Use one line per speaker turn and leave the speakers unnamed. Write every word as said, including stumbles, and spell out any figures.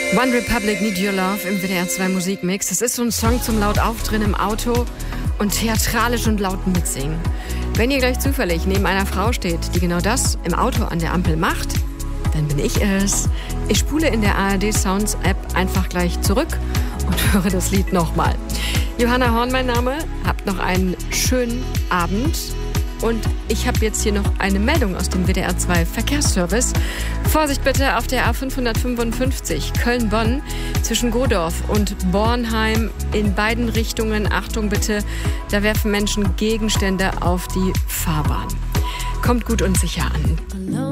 One Republic, Need Your Love im W D R zwei Musikmix. Das ist so ein Song zum laut aufdrehen im Auto und theatralisch und laut mitsingen. Wenn ihr gleich zufällig neben einer Frau steht, die genau das im Auto an der Ampel macht, dann bin ich es. Ich spule in der A R D Sounds App einfach gleich zurück und höre das Lied nochmal. Johanna Horn mein Name, habt noch einen schönen Abend. Und ich habe jetzt hier noch eine Meldung aus dem W D R zwei Verkehrsservice. Vorsicht bitte auf der A fünfhundertfünfundfünfzig Köln-Bonn zwischen Godorf und Bornheim in beiden Richtungen. Achtung bitte, da werfen Menschen Gegenstände auf die Fahrbahn. Kommt gut und sicher an.